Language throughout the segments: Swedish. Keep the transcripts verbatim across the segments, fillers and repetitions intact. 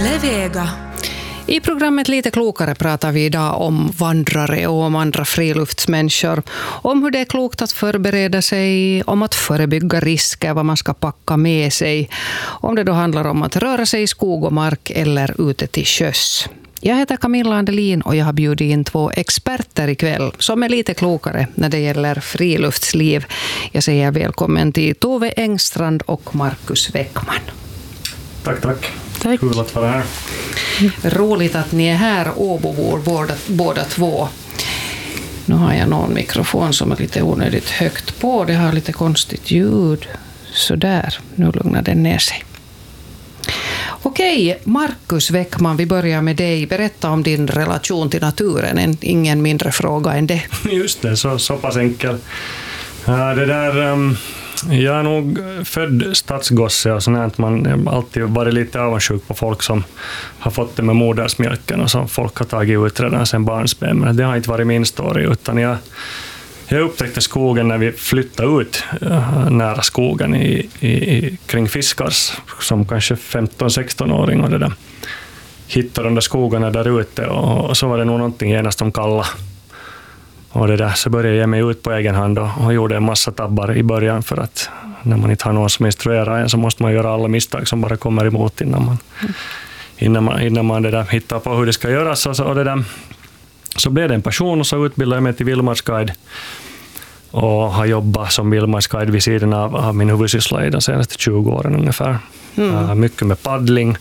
Yle Vega. I programmet Lite klokare pratar vi idag om vandrare och om andra friluftsmänniskor. Om hur det är klokt att förbereda sig, om att förebygga risker, vad man ska packa med sig. Om det då handlar om att röra sig i skog och mark eller ute till sjöss. Jag heter Camilla Andelin och jag har bjudit in två experter ikväll som är lite klokare när det gäller friluftsliv. Jag säger välkommen till Tove Engstrand och Markus Weckman. Tack, tack. Tack. Kul att vara här. Roligt att ni är här, Åbobor, båda, båda två. Nu har jag någon mikrofon som är lite onödigt högt på. Det har lite konstigt ljud. Så där, nu lugnar den ner sig. Okej, Markus Weckman, vi börjar med dig. Berätta om din relation till naturen. En, ingen mindre fråga än det. Just det, så, så pass enkel. Ja, det där, um, jag är nog född stadsgosse och sånt. Man har alltid varit lite avundsjuk på folk som har fått det med modersmjölken och som folk har tagit ut redan sedan barnsben. Men det har inte varit min story, utan jag Jag upptäckte skogen när vi flyttade ut uh, nära skogen i, i, i, kring Fiskars som kanske femton-sexton-åring och det där. Hittade de där skogarna där ute och, och så var det nog någonting genast om kalla. Och det där, så började jag ge mig ut på egen hand och, och gjorde en massa tabbar i början för att när man inte har någon som instruerar en så måste man göra alla misstag som bara kommer emot innan man, innan man, innan man det där hittar på hur det ska göras och, så, och det där. Så blev det en passion och så utbildade jag mig till vildmarksguide och har jobbat som vildmarksguide vid sidan av, av min huvudsyssla i de senaste tjugo åren ungefär. Mm. Uh, mycket med paddling.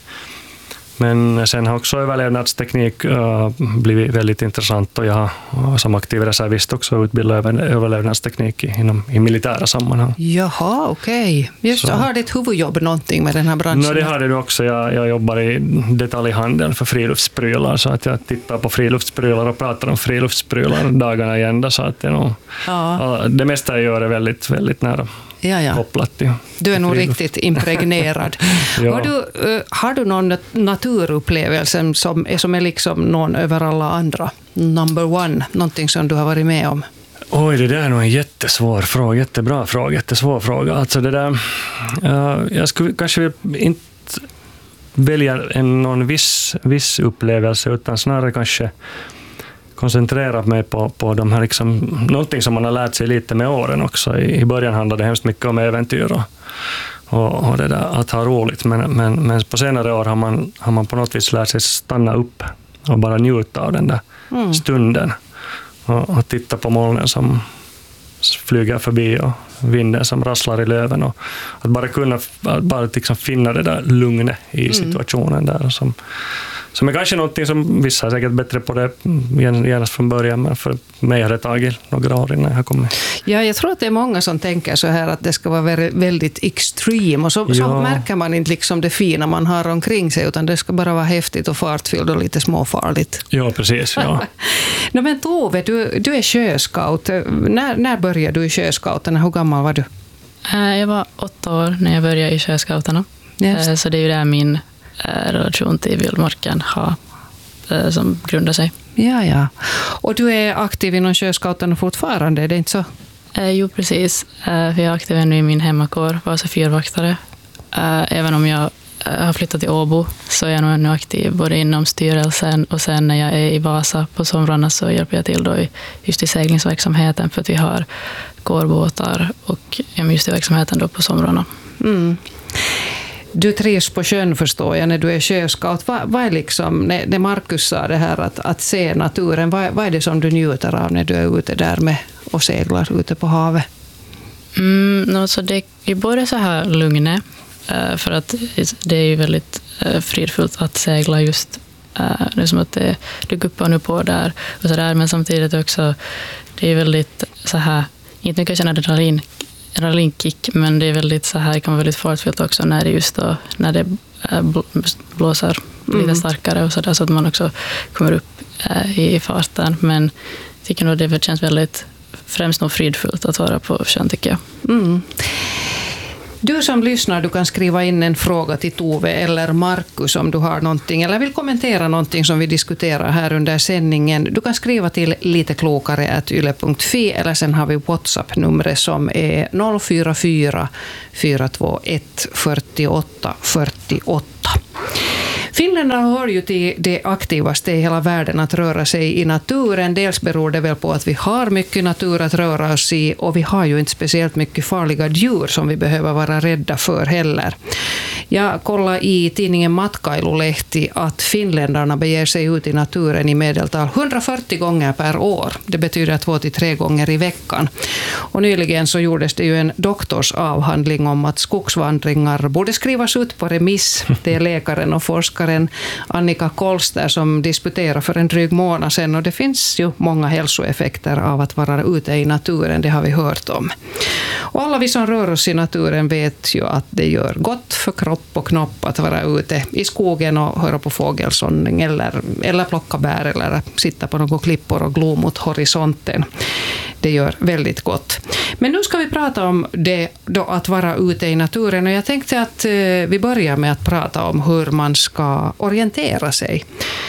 Men sen har också överlevnadsteknik uh, blivit väldigt intressant och jag har som aktiv reservist också utbildat överlevnadsteknik i, inom, i militära sammanhang. Jaha, okej. Okay. Just, har ditt huvudjobb någonting med den här branschen? No, det har det också. Jag, jag jobbar i detaljhandeln för friluftsprylar så att jag tittar på friluftsprylar och pratar om friluftsprylar dagarna i ända så att det, är nog, ja. det mesta jag gör är väldigt, väldigt nära. Ja, ja. Kopplat till. Du är nog riktigt impregnerad. Ja. Har, du, uh, har du någon naturupplevelse som är, som är liksom någon över alla andra? Number one, någonting som du har varit med om? Oj, det där är nog en jättesvår fråga, jättebra fråga, jättesvår fråga. Alltså det där, uh, jag skulle kanske inte välja en, någon viss, viss upplevelse utan snarare kanske koncentrera mig på, på de här liksom, någonting som man har lärt sig lite med åren också. I, i början handlade det hemskt mycket om äventyr och, och, och det där, att ha roligt. Men, men, men på senare år har man, har man på något vis lärt sig stanna upp och bara njuta av den där mm. stunden. Och, och titta på molnen som flyger förbi och vinden som rasslar i löven. Och att bara kunna att bara liksom finna det där lugnet i situationen där som Som är kanske någonting som vissa är säkert bättre på det genast från början, men för mig har det tagit några år innan jag har kommit. Ja, jag tror att det är många som tänker så här att det ska vara väldigt extrem och så, ja. så märker man inte liksom det fina man har omkring sig utan det ska bara vara häftigt och fartfyllt och lite småfarligt. Ja, precis. Ja. no, men Tove, du, du är sjöscout. När, när började du i sjöscouterna? Hur gammal var du? Jag var åtta år när jag började i sjöscouterna. Yes. Så det är ju där min relation till vildmarken har, som grundar sig. Ja, ja. Och du är aktiv inom sjöscouterna fortfarande, är det inte så? Eh, jo, precis. Eh, jag är aktiv ännu i min hemmakår, Vasa fyrvaktare. Eh, även om jag har flyttat till Åbo så är jag nog ännu aktiv både inom styrelsen och sen när jag är i Vasa på somrarna så hjälper jag till då i, just i seglingsverksamheten för att vi har kårbåtar och just i verksamheten då på somrarna. Mm. Du trivs på sjön förstår jag när du är sjöscout. Vad, vad är liksom, när, när Markus sa det här att, att se naturen, vad, vad är det som du njuter av när du är ute där med och seglar ute på havet? Mm, alltså det är både så här lugnet, för att det är ju väldigt fridfullt att segla just det är som att det, du guppar nu på där och så där, men samtidigt också det är väldigt så här, inte mycket känna adrenalin adrenalinkick, men det är väldigt så här, kan vara väldigt fartfyllt också när det just då, när det blåser lite mm. starkare och så där så att man också kommer upp i farten, men jag tycker nog det känns väldigt främst nog fridfullt att vara på sjön tycker jag. Mm. Du som lyssnar, du kan skriva in en fråga till Tove eller Markus om du har någonting eller vill kommentera någonting som vi diskuterar här under sändningen. Du kan skriva till liteklokare at yle punkt fi eller sen har vi WhatsApp-numret som är noll fyra fyra fyra två ett fyrtioåtta fyrtioåtta. Finländarna hör ju till det aktivaste i hela världen att röra sig i naturen. Dels beror det väl på att vi har mycket natur att röra oss i och vi har ju inte speciellt mycket farliga djur som vi behöver vara rädda för heller. Jag kollade i tidningen Matkailulehti att finländarna beger sig ut i naturen i medeltal hundrafyrtio gånger per år. Det betyder två till tre gånger i veckan. Och nyligen så gjordes det ju en doktorsavhandling om att skogsvandringar borde skrivas ut på remiss. Det är läkaren och forskaren Annika Kolster som disputerar för en dryg månad sedan och det finns ju många hälsoeffekter av att vara ute i naturen, det har vi hört om. Och alla vi som rör oss i naturen vet ju att det gör gott för kropp och knopp att vara ute i skogen och höra på fågelsång eller, eller plocka bär eller sitta på några klippor och glo mot horisonten. Det gör väldigt gott. Men nu ska vi prata om det då att vara ute i naturen och jag tänkte att vi börjar med att prata om hur man ska orientera sig.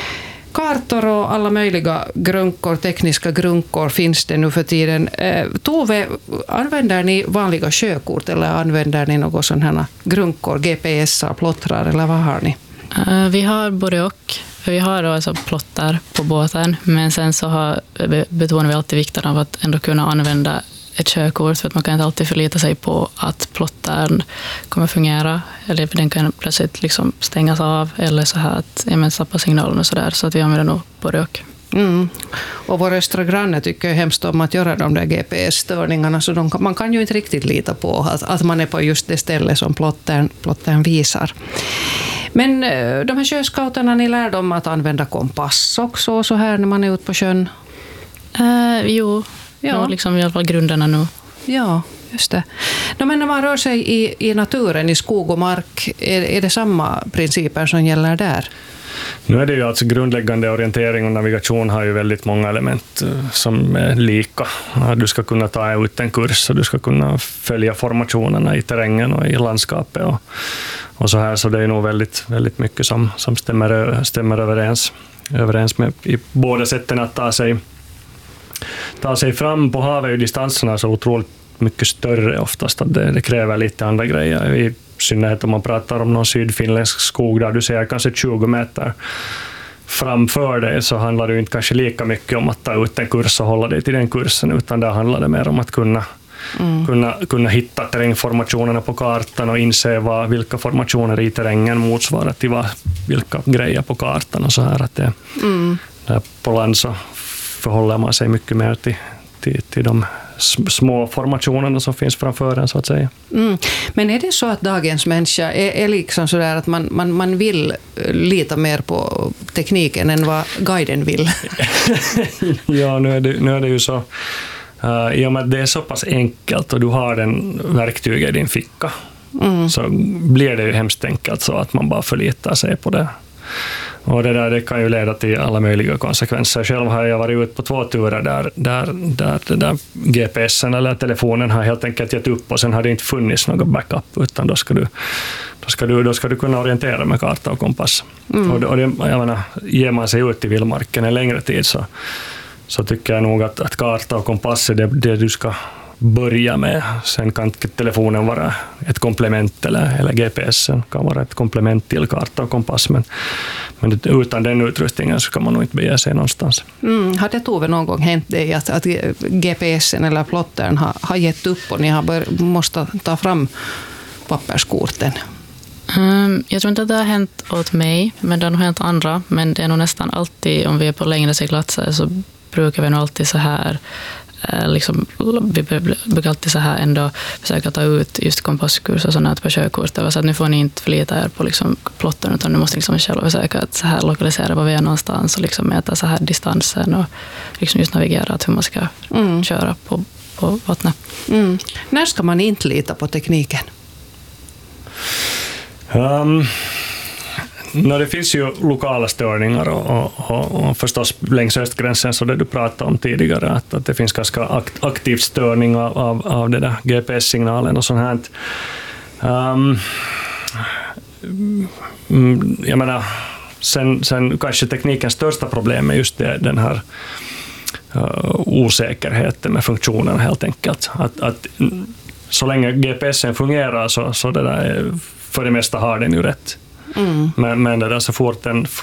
Kartor och alla möjliga grunkor, tekniska grunkor finns det nu för tiden. Tove, använder ni vanliga sjökort eller använder ni något sån här grunkor, G P S, plottrar eller vad har ni? Vi har både och. Vi har då alltså plottar på båten, men sen så har, betonar vi alltid vikten av att ändå kunna använda ett körkort, för att man kan inte alltid förlita sig på att plottaren kommer fungera, eller den kan plötsligt liksom stängas av, eller så här att ja, men tappa signalen och sådär, så att vi använder nog både och. Mm. Och vår östra granne tycker ju hemskt om att göra de där G P S-störningarna, så de, man kan ju inte riktigt lita på att, att man är på just det ställe som plottaren, plottaren visar. Men de här sjöskauterna, ni lär dem att använda kompass också så här när man är ute på sjön? Uh, jo, ja. No, liksom i alla fall grunderna nu. Ja, just det. No, men när man rör sig i, i naturen, i skog och mark, är, är det samma principer som gäller där? Nu är det ju alltså grundläggande orientering och navigation har ju väldigt många element som är lika. Du ska kunna ta ut en kurs och du ska kunna följa formationerna i terrängen och i landskapet och, och så här, så det är nog väldigt, väldigt mycket som, som stämmer, stämmer överens, överens med i båda sätten att ta sig, ta sig fram. På havet är ju distanserna så otroligt mycket större oftast att det, det kräver lite andra grejer. I synnerhet om man pratar om någon sydfinländsk skog där du ser kanske tjugo meter framför dig, så handlar det ju inte kanske lika mycket om att ta ut en kurs och hålla dig till den kursen, utan där handlar det mer om att kunna, mm. kunna, kunna hitta terrängformationerna på kartan och inse vad, vilka formationer i terrängen motsvarar till vad, vilka grejer på kartan och så här. Att det, mm. där på land så förhåller man sig mycket mer till, till, till de små formationerna som finns framför en, så att säga. Mm. Men är det så att dagens människa är, är liksom så där att man, man, man vill lita mer på tekniken än vad guiden vill? Ja, nu är, det, nu är det ju så. Uh, I och med att det är så pass enkelt och du har den verktyget i din ficka, mm. så blir det ju hemskt enkelt så att man bara förlitar sig på det. Och det där det kan ju leda till alla möjliga konsekvenser. Själv har jag varit ute på två turer där, där, där, där, där G P S:en eller telefonen har helt enkelt gett upp och sen har det inte funnits någon backup, utan då ska du, då ska du, då ska du kunna orientera med karta och kompass. Mm. Och, och det, jag menar, ger man sig ut i vildmarken en längre tid så, så tycker jag nog att, att karta och kompass är det, det du ska börja med. Sen kan telefonen vara ett komplement, eller, eller G P S:en kan vara ett komplement till karta och kompass, men, men utan den utrustningen så kan man nog inte bege sig någonstans. Mm. Har det Tove någon gång hänt dig att, att G P S:en eller plottern har, har gett upp och ni har bör, måste ta fram papperskorten? Um, jag tror inte att det har hänt åt mig, men det har nog hänt andra. Men det är nog nästan alltid, om vi är på längre seglatser så brukar vi nog alltid så här liksom, vi brukar alltid så här ändå försöka ta ut just kompasskurs och sånt på körkortet, så att nu får ni inte förlita er på liksom plotten, utan nu måste liksom själva försöka att så här lokalisera var vi är någonstans och liksom mäta så här distansen och liksom just navigera att hur man ska mm. köra på, på vattnet. Mm. När ska man inte lita på tekniken? Um. No, det finns ju lokala störningar och, och, och förstås längs östgränsen, så det du pratade om tidigare, att, att det finns ganska akt, aktiv störning av, av, av det där G P S-signalen och sånt här. Um, jag menar, sen, sen kanske teknikens största problem är just det, den här uh, osäkerheten med funktionen helt enkelt. Att, att så länge G P S:en fungerar så, så det där är, för det mesta har den ju rätt. Mm. Men, men det där så fort en